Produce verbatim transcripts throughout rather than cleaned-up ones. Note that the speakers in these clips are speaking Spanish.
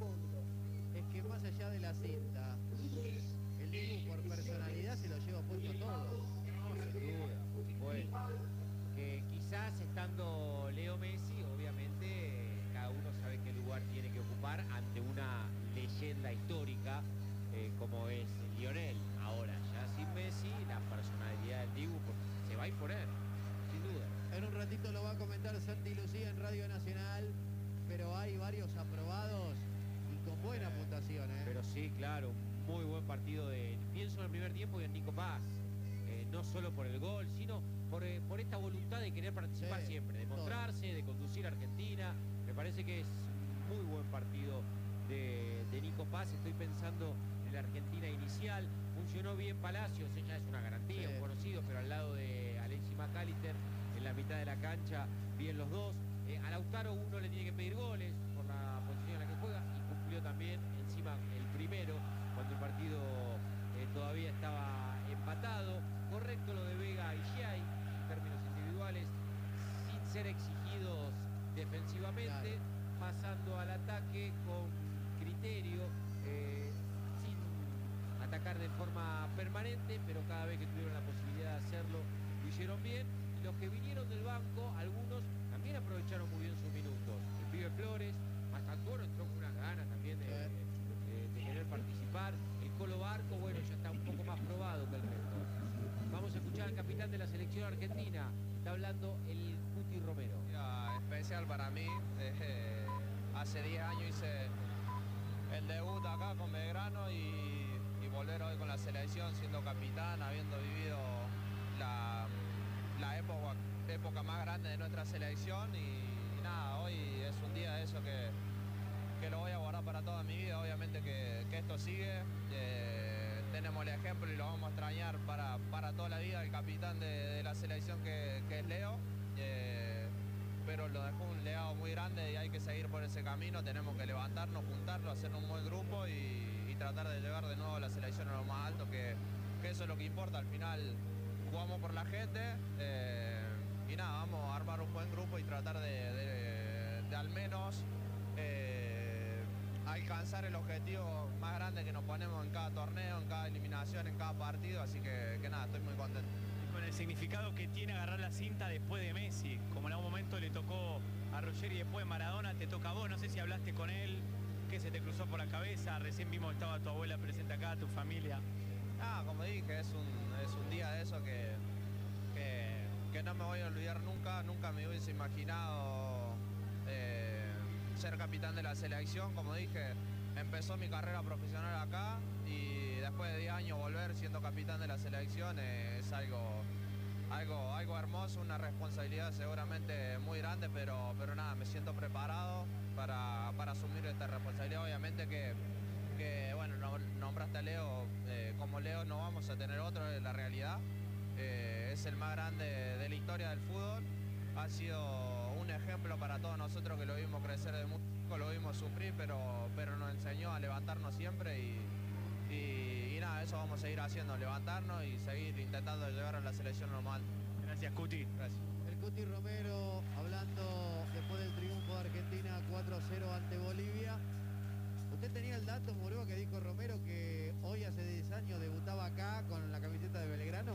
punto. Es que más allá de la cinta, el Dibu por personalidad se lo lleva puesto todo. No, sin duda, por supuesto. Que quizás estando Leo Messi, obviamente cada uno sabe qué lugar tiene que ocupar ante una leyenda histórica eh, como es Lionel. Ahora, ya sin Messi, la personalidad del Dibu se va a imponer, sin duda. En un ratito lo va a comentar Santi Lucía en Radio Nacional, pero hay varios aprobados y con buena puntuación, ¿eh? Pero sí, claro, un muy buen partido de, pienso en el primer tiempo y en Nico Paz. Eh, no solo por el gol, sino por, eh, por esta voluntad de querer participar Sí, siempre, de mostrarse, de conducir a Argentina. Me parece que es un muy buen partido de, de Nico Paz. Estoy pensando en la Argentina inicial. Funcionó bien Palacios, ella es una garantía, Sí. un conocido, pero al lado de Alexis McAllister, en la mitad de la cancha, bien los dos. Eh, a Lautaro uno le tiene que pedir goles por la posición en la que juega y cumplió también encima el primero cuando el partido eh, todavía estaba empatado. Correcto lo de Vega y Giai en términos individuales, sin ser exigidos defensivamente, Claro. pasando al ataque con criterio, eh, sin atacar de forma permanente, pero cada vez que tuvieron la posibilidad de hacerlo, lo hicieron bien. Y los que vinieron del banco, algunos también aprovecharon muy bien sus minutos. El pibe Flores, Mastantuono entró con unas ganas también de, de, de querer participar. El Colo Barco, bueno, ya está un poco más probado que el resto. Vamos a escuchar al capitán de la selección argentina. Está hablando el Cuti Romero. Ya, especial para mí. Eh, hace diez años hice el debut acá con Belgrano y, y volver hoy con la selección siendo capitán, habiendo vivido la, la época, época más grande de nuestra selección y, y nada, hoy es un día de eso que, que lo voy a guardar para toda mi vida. Obviamente que, que esto sigue. Eh, tenemos el ejemplo y lo vamos a extrañar para, para toda la vida, el capitán de, de la selección que, que es Leo. Eh, pero lo dejó un legado muy grande y hay que seguir por ese camino. Tenemos que levantarnos, juntarlo, hacer un buen grupo y, y tratar de llegar de nuevo a la selección a lo más alto, que, que eso es lo que importa. Al final jugamos por la gente eh, y nada, vamos a armar un buen grupo y tratar de, de, de al menos eh, alcanzar el objetivo más grande que nos ponemos en cada torneo, en cada eliminación, en cada partido. Así que, que nada, estoy muy contento. Con el significado que tiene agarrar la cinta después de Messi, como en algún momento le tocó a Ruggeri y después de Maradona, te toca a vos. No sé si hablaste con él, qué se te cruzó por la cabeza. Recién vimos que estaba tu abuela presente acá, tu familia. Ah, como dije, es un, es un día de eso que, que, que no me voy a olvidar nunca. Nunca me hubiese imaginado eh, ser capitán de la selección. Como dije, empezó mi carrera profesional acá y después de diez años volver siendo capitán de la selección eh, es algo, algo, algo hermoso, una responsabilidad seguramente muy grande, pero, pero nada, me siento preparado para, para asumir esta responsabilidad. Obviamente que, que bueno, nombraste a Leo, eh, como Leo no vamos a tener otro, es la realidad. Eh, es el más grande de la historia del fútbol. Ha sido un ejemplo para todos nosotros que lo vimos crecer de muy poco, lo vimos sufrir, pero, pero nos enseñó a levantarnos siempre y, y, y nada, eso vamos a seguir haciendo, levantarnos y seguir intentando llegar a la selección normal. Gracias, Cuti. Gracias. El Cuti Romero hablando después del triunfo de Argentina cuatro a cero ante Bolivia. ¿Usted tenía el dato, Murúa, que dijo Romero que hoy hace diez años debutaba acá con la camiseta de Belgrano?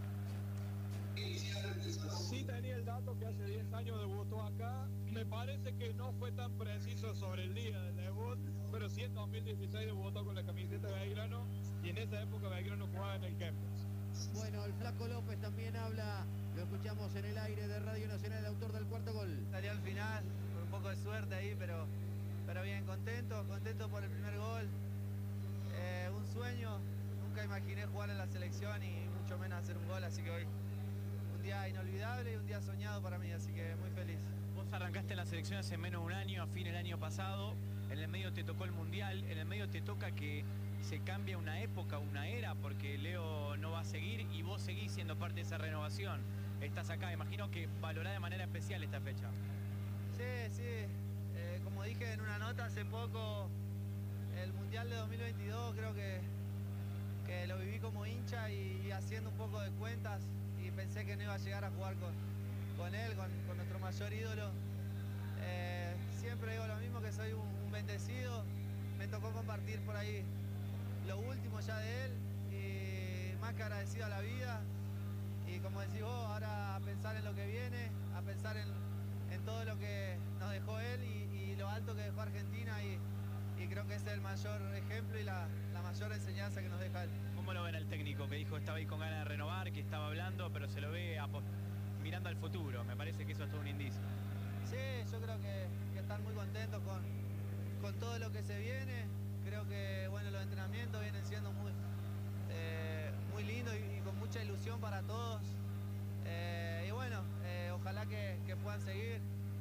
Sí tenía el dato que hace diez años debutó acá. Me parece que no fue tan preciso sobre el día del debut, pero sí en dos mil dieciséis debutó con la camiseta de Belgrano y en esa época Belgrano jugaba en el Kempes. Bueno, el Flaco López también habla, lo escuchamos en el aire de Radio Nacional, el autor del cuarto gol. Salió al final, con un poco de suerte ahí, pero, pero bien, contento, contento por el primer gol. Eh, un sueño, nunca imaginé jugar en la selección y mucho menos hacer un gol, así que hoy un día inolvidable y un día soñado para mí, así que muy feliz. Vos arrancaste en la selección hace menos de un año, a fin del año pasado. En el medio te tocó el Mundial, en el medio te toca que se cambia una época, una era, porque Leo no va a seguir y vos seguís siendo parte de esa renovación. Estás acá, imagino que valorás de manera especial esta fecha. Sí, sí, eh, como dije en una nota hace poco, el Mundial de dos mil veintidós creo que, que lo viví como hincha y, y haciendo un poco de cuentas y pensé que no iba a llegar a jugar con, con él, con, con nuestro mayor ídolo. Eh, siempre digo lo mismo, que soy un, un bendecido me tocó compartir por ahí lo último ya de él, y más que agradecido a la vida. Y como decís vos, ahora a pensar en lo que viene, a pensar en, en todo lo que nos dejó él y, y lo alto que dejó Argentina, y, y creo que ese es el mayor ejemplo y la, la mayor enseñanza que nos deja él. ¿Cómo lo ven al técnico que dijo que estaba ahí con ganas de renovar, que estaba hablando, pero se lo ve mirando al futuro? Me parece que eso es todo un indicio. Sí, yo creo que, que están muy contentos con, con todo lo que se viene. Creo que bueno, los entrenamientos vienen siendo muy, eh, muy lindos y, y con mucha ilusión para todos. Eh, y bueno, eh, ojalá que, que puedan seguir.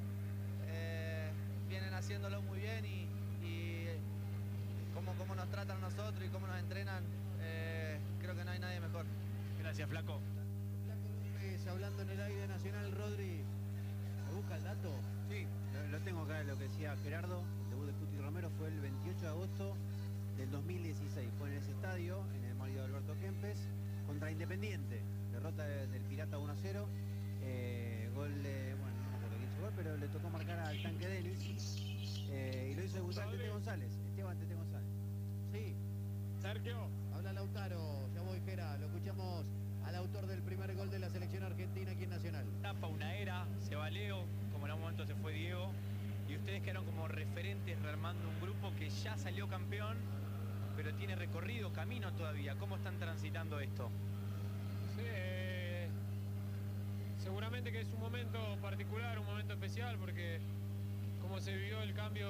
Eh, vienen haciéndolo muy bien y, y cómo, cómo nos tratan a nosotros y cómo nos entrenan, eh, creo que no hay nadie mejor. Gracias, Flaco. Flaco López hablando en el aire nacional. Rodri, ¿me busca el dato? Sí, lo, lo tengo acá, lo que decía Gerardo. El debut de Cuti Romero fue el veintiocho de agosto del dos mil dieciséis. Fue en ese estadio, en el Mario Alberto Kempes, contra Independiente. Derrota de, del Pirata uno a cero. Eh, gol de, bueno, no me acuerdo quién hizo gol, pero le tocó marcar al tanque Denis. Eh, y lo hizo debutar Tete González. Esteban Tete González. Sí. Sergio. Habla Lautaro, ya voy, Gera. Lo escuchamos al autor del primer gol de la selección argentina aquí en Nacional. Tapa una era, se va Leo, como en algún momento se fue Diego, y ustedes quedaron como referentes rearmando un grupo que ya salió campeón, pero tiene recorrido, camino todavía. ¿Cómo están transitando esto? Sí, eh, seguramente que es un momento particular, un momento especial, porque como se vivió el cambio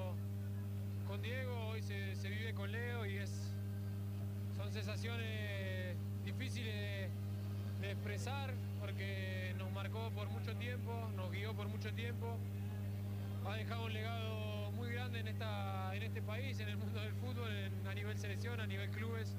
con Diego, hoy se, se vive con Leo y es, son sensaciones difíciles de, de expresar, porque nos marcó por mucho tiempo, nos guió por mucho tiempo, ha dejado un legado muy grande en, esta, en este país, en el mundo del fútbol, en, a nivel selección, a nivel clubes.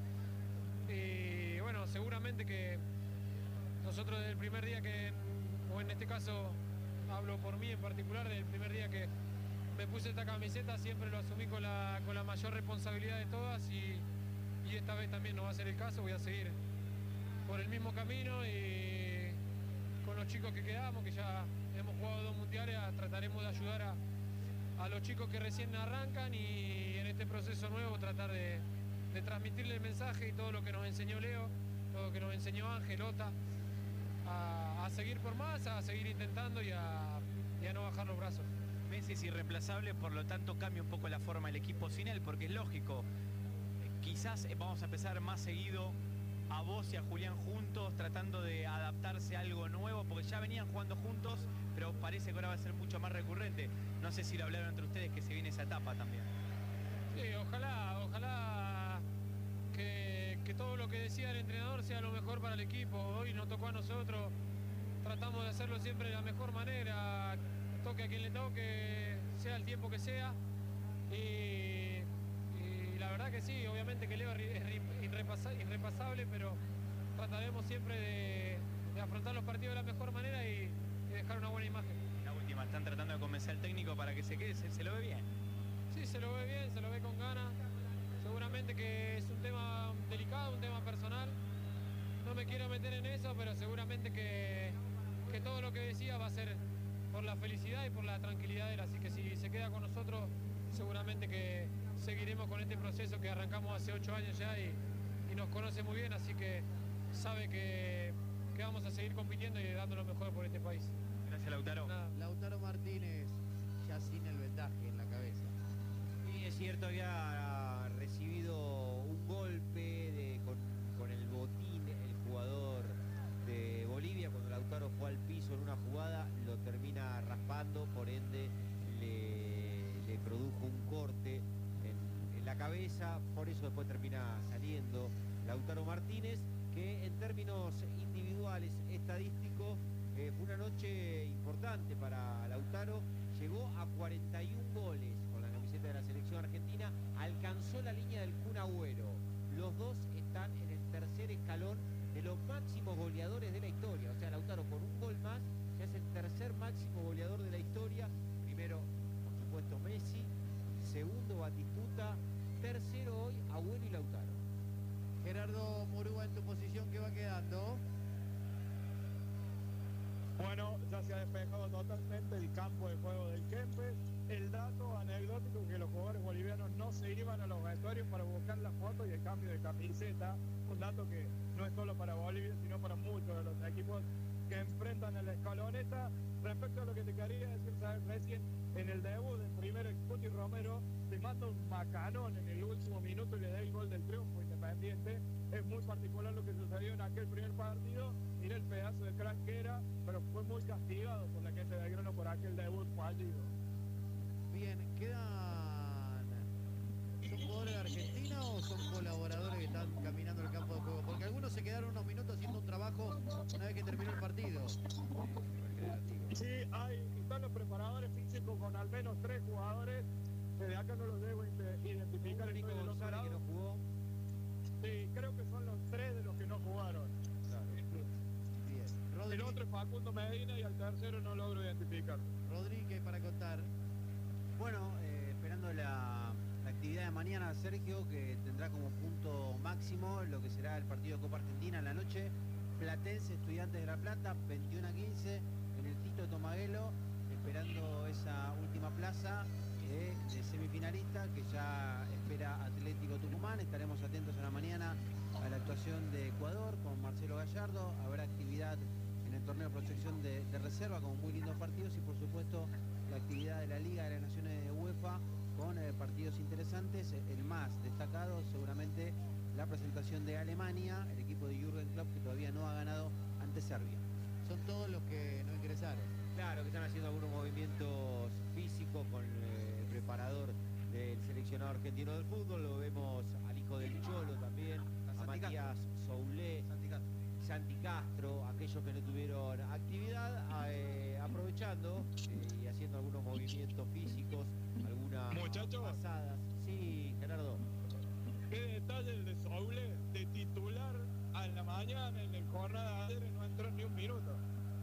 Y bueno, seguramente que nosotros desde el primer día que, o en este caso hablo por mí en particular, desde el primer día que me puse esta camiseta siempre lo asumí con la, con la mayor responsabilidad de todas, y, y esta vez también no va a ser el caso. Voy a seguir por el mismo camino y con los chicos que quedamos, que ya hemos jugado dos mundiales, a, trataremos de ayudar a, a los chicos que recién arrancan, y en este proceso nuevo tratar de, de transmitirle el mensaje y todo lo que nos enseñó Leo, todo lo que nos enseñó Ángel, Ota, a, a seguir por más, a seguir intentando y a, y a no bajar los brazos. Messi es irreemplazable, por lo tanto cambia un poco la forma del equipo sin él, porque es lógico. Quizás vamos a empezar más seguido a vos y a Julián juntos, tratando de adaptarse a algo nuevo, porque ya venían jugando juntos, pero parece que ahora va a ser mucho más recurrente. No sé si lo hablaron entre ustedes, que se viene esa etapa también. Sí, ojalá, ojalá que, que todo lo que decía el entrenador sea lo mejor para el equipo. Hoy nos tocó a nosotros, tratamos de hacerlo siempre de la mejor manera, toque a quien le toque, sea el tiempo que sea, y, y la verdad que sí, obviamente que Leo es irrepasable, pero trataremos siempre de, de afrontar los partidos de la mejor manera y, y dejar una buena imagen. La última, están tratando de convencer al técnico para que se quede, se, se lo ve bien. Sí, se lo ve bien, se lo ve con ganas, seguramente que es un tema delicado, un tema personal, no me quiero meter en eso, pero seguramente que, que todo lo que decía va a ser por la felicidad y por la tranquilidad de él, así que si se queda con nosotros seguramente que seguiremos con este proceso que arrancamos hace ocho años ya, y, y nos conoce muy bien, así que sabe que, que vamos a seguir compitiendo y dando lo mejor por este país. Gracias, Lautaro. Nada. Lautaro Martínez, ya sin el vendaje en la cabeza. Y es cierto, había recibido un golpe de, con, con el botín, el jugador de Bolivia, cuando Lautaro fue al piso en una jugada, lo termina raspando, por ende le, le produjo un corte en, en la cabeza, por eso después termina saliendo Lautaro Martínez, que en términos individuales, estadísticos, eh, fue una noche importante para Lautaro, llegó a cuarenta y un goles con la camiseta de la selección argentina, alcanzó la línea del Kun Agüero, los dos están en el tercer escalón de los máximos goleadores de la historia. O sea, Lautaro con un gol más ya es el tercer máximo goleador de la historia. Primero, por supuesto, Messi, segundo Batistuta, tercero hoy Agüero y Lautaro. Gerardo Murúa, en tu posición, ¿qué va quedando? Bueno, ya se ha despejado totalmente el campo de juego del Kempes. El dato anecdótico que los jugadores bolivianos no no se iban a los vestuarios para buscar la foto y el cambio de camiseta, un dato que no es solo para Bolivia, sino para muchos de los equipos que enfrentan a la escaloneta. Respecto a lo que te quería decir, ¿sabes? Recién en el debut del primer Cuti Romero te manda un macanón en el último minuto y le da el gol del triunfo Independiente. Es muy particular lo que sucedió en aquel primer partido. Mira el pedazo de crack que era, pero fue muy castigado por la gente de Belgrano por aquel debut fallido. Bien, quedan... ¿Son jugadores de Argentina o son colaboradores que están caminando el campo de juego? Porque algunos se quedaron unos minutos haciendo un trabajo una vez que terminó el partido. Sí, hay, están los preparadores físicos con al menos tres jugadores, que de acá no los debo identificar. Nico Estoy del otro González, que lado. no jugó. Sí, creo que son los tres de los que no jugaron. Claro. Bien. Rodri, El otro es Facundo Medina y al tercero no logro identificar. Rodri, ¿qué hay para contar? Bueno, eh, esperando la, la actividad de mañana, Sergio, que tendrá como punto máximo lo que será el partido de Copa Argentina en la noche. Platense, Estudiantes de La Plata, veintiuno a quince, en el Tito Tomaguelo, esperando esa última plaza eh, de semifinalista que ya espera Atlético Tucumán. Estaremos atentos a la mañana a la actuación de Ecuador con Marcelo Gallardo. Habrá actividad en el torneo de proyección de, de reserva con muy lindos partidos y por supuesto la actividad de la Liga de las Naciones de UEFA con eh, partidos interesantes. El más destacado seguramente la presentación de Alemania, el equipo de Jürgen Klopp que todavía no ha ganado ante Serbia. Son todos los que no ingresaron. Claro, que están haciendo algunos movimientos físicos con eh, el preparador del seleccionado argentino del fútbol. Lo vemos al hijo del Cholo también, a, a Matías Soulé, Santi Castro. Santi Castro, aquellos que no tuvieron actividad, eh, aprovechando eh, y haciendo algunos movimientos físicos, algunas Muchachos. pasadas. Sí, Gerardo. Qué detalle el de Soule, de titular a la mañana en el jornada de ayer no entró ni un minuto.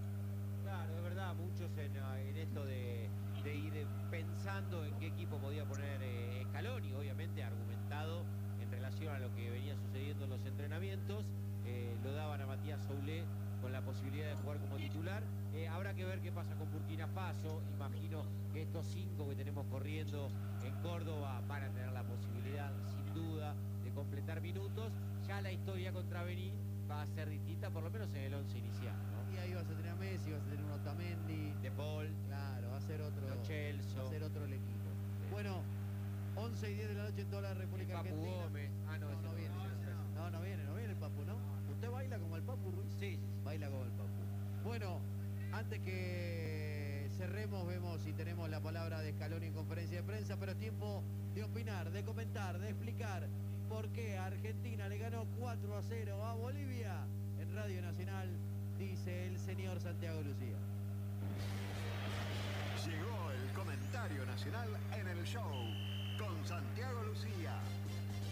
Claro, es verdad, muchos en, en esto de, de ir pensando en qué equipo podía poner eh, Scaloni, obviamente argumentado en relación a lo que venía sucediendo en los entrenamientos. Eh, lo daban a Matías Soulé con la posibilidad de jugar como titular. Eh, habrá que ver qué pasa con Burkina Faso. Imagino que estos cinco que tenemos corriendo en Córdoba van a tener la posibilidad, sin duda, de completar minutos. Ya la historia contra Benín va a ser distinta, por lo menos en el once inicial, ¿no? Y ahí vas a tener a Messi, vas a tener un Otamendi. De Paul, Claro, va a ser otro. Lo Celso. Va a ser otro el equipo. Bueno, once y diez de la noche en toda la el República Papu Argentina. Gómez. Ah, no, No, ese no viene. No, no viene, no viene el Papu, ¿no? ¿Usted baila como el Papu, Ruiz? Sí, sí, sí. Baila como el Papu. Bueno, antes que cerremos, vemos si tenemos la palabra de Scaloni en conferencia de prensa, pero es tiempo de opinar, de comentar, de explicar por qué Argentina le ganó cuatro a cero a Bolivia. En Radio Nacional dice el señor Santiago Lucía. Llegó el comentario nacional en el show con Santiago Lucía.